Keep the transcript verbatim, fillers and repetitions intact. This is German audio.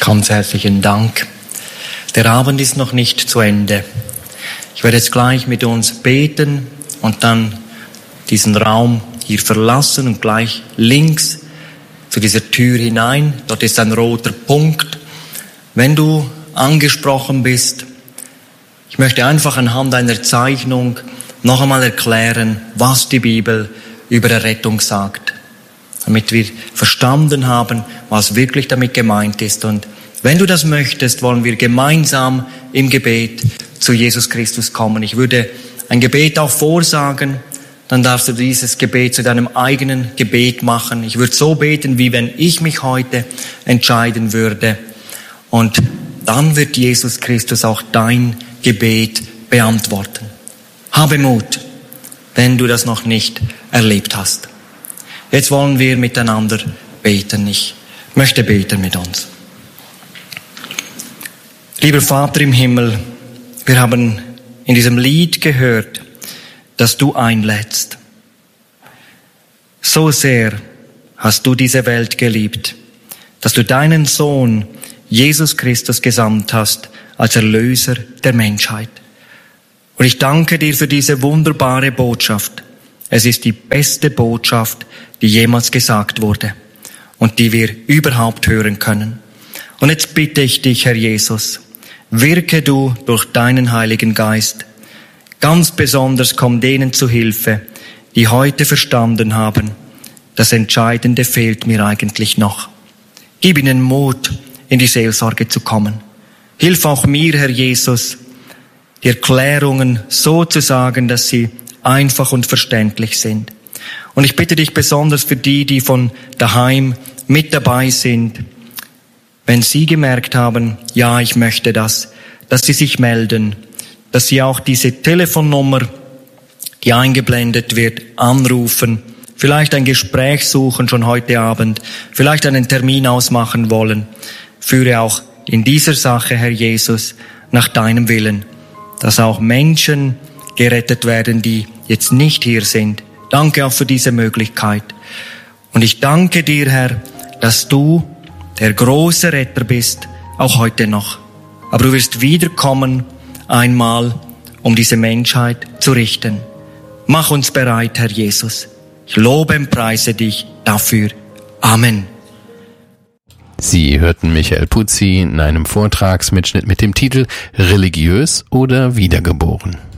Ganz herzlichen Dank. Der Abend ist noch nicht zu Ende. Ich werde jetzt gleich mit uns beten und dann diesen Raum hier verlassen und gleich links zu dieser Tür hinein. Dort ist ein roter Punkt. Wenn du angesprochen bist, ich möchte einfach anhand einer Zeichnung noch einmal erklären, was die Bibel über Errettung sagt, damit wir verstanden haben, was wirklich damit gemeint ist. Und wenn du das möchtest, wollen wir gemeinsam im Gebet zu Jesus Christus kommen. Ich würde ein Gebet auch vorsagen, dann darfst du dieses Gebet zu deinem eigenen Gebet machen. Ich würde so beten, wie wenn ich mich heute entscheiden würde. Und dann wird Jesus Christus auch dein Gebet beantworten. Habe Mut, wenn du das noch nicht erlebt hast. Jetzt wollen wir miteinander beten. Ich möchte beten mit uns. Lieber Vater im Himmel, wir haben in diesem Lied gehört, dass du einlädst. So sehr hast du diese Welt geliebt, dass du deinen Sohn Jesus Christus gesandt hast als Erlöser der Menschheit. Und ich danke dir für diese wunderbare Botschaft. Es ist die beste Botschaft, die jemals gesagt wurde und die wir überhaupt hören können. Und jetzt bitte ich dich, Herr Jesus, wirke du durch deinen Heiligen Geist. Ganz besonders komm denen zu Hilfe, die heute verstanden haben, das Entscheidende fehlt mir eigentlich noch. Gib ihnen Mut, in die Seelsorge zu kommen. Hilf auch mir, Herr Jesus, die Erklärungen so zu sagen, dass sie einfach und verständlich sind. Und ich bitte dich besonders für die, die von daheim mit dabei sind, wenn sie gemerkt haben, ja, ich möchte das, dass sie sich melden, dass sie auch diese Telefonnummer, die eingeblendet wird, anrufen, vielleicht ein Gespräch suchen schon heute Abend, vielleicht einen Termin ausmachen wollen. Führe auch in dieser Sache, Herr Jesus, nach deinem Willen, dass auch Menschen gerettet werden, die jetzt nicht hier sind. Danke auch für diese Möglichkeit. Und ich danke dir, Herr, dass du der große Retter bist, auch heute noch. Aber du wirst wiederkommen, einmal, um diese Menschheit zu richten. Mach uns bereit, Herr Jesus. Ich lobe und preise dich dafür. Amen. Sie hörten Michael Puzzi in einem Vortragsmitschnitt mit dem Titel Religiös oder Wiedergeboren.